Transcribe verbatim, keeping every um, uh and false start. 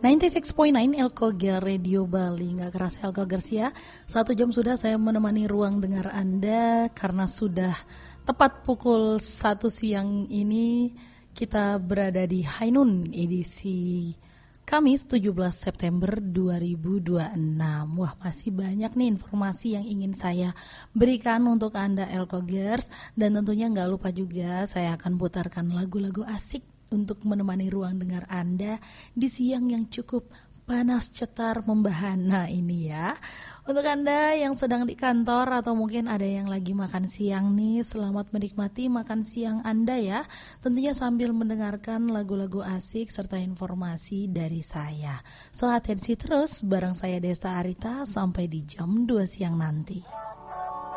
sembilan puluh enam koma sembilan Elkoger Radio Bali. Nggak kerasa Elkogers ya, satu jam sudah saya menemani ruang dengar Anda. Karena sudah tepat pukul satu siang ini kita berada di Hainun edisi Kamis tujuh belas September dua ribu dua puluh enam. Wah, masih banyak nih informasi yang ingin saya berikan untuk Anda Elkogers. Dan tentunya nggak lupa juga saya akan putarkan lagu-lagu asik untuk menemani ruang dengar Anda di siang yang cukup panas cetar membahana ini ya. Untuk Anda yang sedang di kantor atau mungkin ada yang lagi makan siang nih, selamat menikmati makan siang Anda ya. Tentunya sambil mendengarkan lagu-lagu asik serta informasi dari saya. So atensi terus bareng saya Desta Arita sampai di jam dua siang nanti.